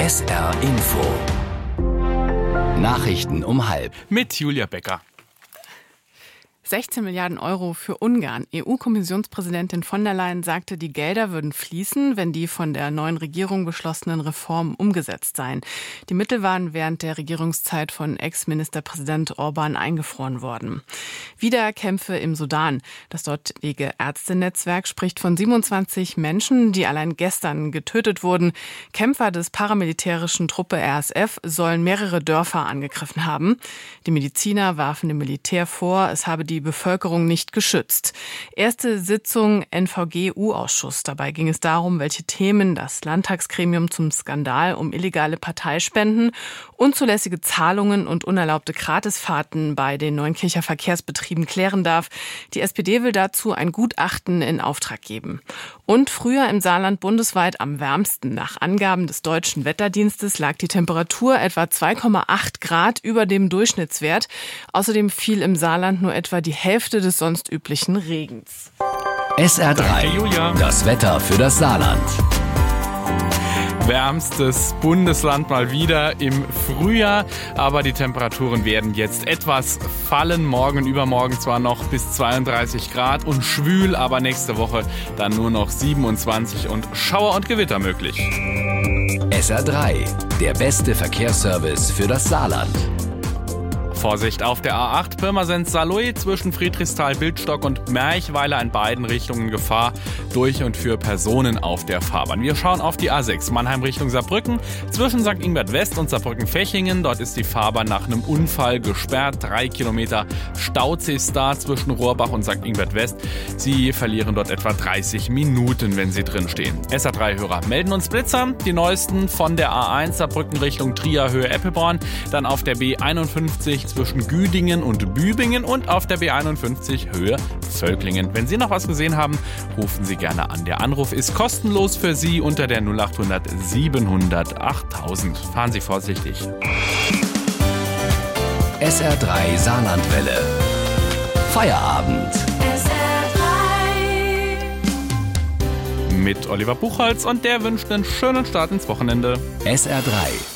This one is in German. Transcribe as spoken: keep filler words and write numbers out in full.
S R Info. Nachrichten um halb. Mit Julia Becker. sechzehn Milliarden Euro für Ungarn. E U-Kommissionspräsidentin von der Leyen sagte, die Gelder würden fließen, wenn die von der neuen Regierung beschlossenen Reformen umgesetzt seien. Die Mittel waren während der Regierungszeit von Ex-Ministerpräsident Orban eingefroren worden. Wieder Kämpfe im Sudan. Das dortige Ärztenetzwerk spricht von siebenundzwanzig Menschen, die allein gestern getötet wurden. Kämpfer des paramilitärischen Truppe R S F sollen mehrere Dörfer angegriffen haben. Die Mediziner warfen dem Militär vor, es habe die Die Bevölkerung nicht geschützt. Erste Sitzung N V G-U-Ausschuss. Dabei ging es darum, welche Themen das Landtagsgremium zum Skandal um illegale Parteispenden, unzulässige Zahlungen und unerlaubte Gratisfahrten bei den Neunkircher Verkehrsbetrieben klären darf. Die S P D will dazu ein Gutachten in Auftrag geben. Und früher im Saarland bundesweit am wärmsten. Nach Angaben des Deutschen Wetterdienstes lag die Temperatur etwa zwei Komma acht Grad über dem Durchschnittswert. Außerdem fiel im Saarland nur etwa die Hälfte des sonst üblichen Regens. S R drei, Danke, Julia. Das Wetter für das Saarland. Wärmstes Bundesland mal wieder im Frühjahr, aber die Temperaturen werden jetzt etwas fallen. Morgen und übermorgen zwar noch bis zweiunddreißig Grad und schwül, aber nächste Woche dann nur noch siebenundzwanzig und Schauer und Gewitter möglich. S R drei, der beste Verkehrsservice für das Saarland. Vorsicht auf der A acht Pirmasens-Saarlouis zwischen Friedrichsthal, Bildstock und Merchweiler in beiden Richtungen Gefahr durch und für Personen auf der Fahrbahn. Wir schauen auf die A sechs Mannheim Richtung Saarbrücken zwischen Sankt Ingbert West und Saarbrücken-Fechingen. Dort ist die Fahrbahn nach einem Unfall gesperrt. Drei Kilometer Stausee ist da zwischen Rohrbach und Sankt Ingbert West. Sie verlieren dort etwa dreißig Minuten, wenn Sie drinstehen. S R drei-Hörer melden uns Blitzer. Die neuesten von der A eins Saarbrücken Richtung Trier Höhe Eppelborn. Dann auf der B einundfünfzig zwischen Güdingen und Bübingen und auf der B einundfünfzig Höhe Völklingen. Wenn Sie noch was gesehen haben, rufen Sie gerne an. Der Anruf ist kostenlos für Sie unter der null achthundert siebenhundert achttausend. Fahren Sie vorsichtig. S R drei Saarlandwelle. Feierabend. S R drei Mit Oliver Buchholz und der wünscht einen schönen Start ins Wochenende. S R drei